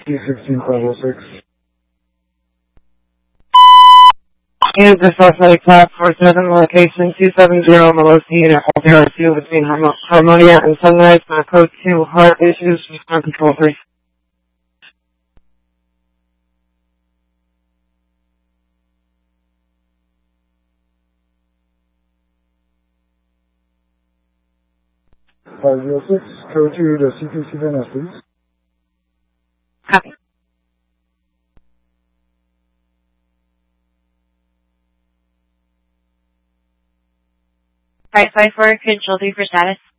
T16506. Unit to Southside Class 47, location 270 Melosi, Unit 02 between Harmonia and Sunrise, code 2, heart issues, respond control 3. Code 2 to CPC Van Ness, please. Copy. Alright, 5-4, control 3 for status.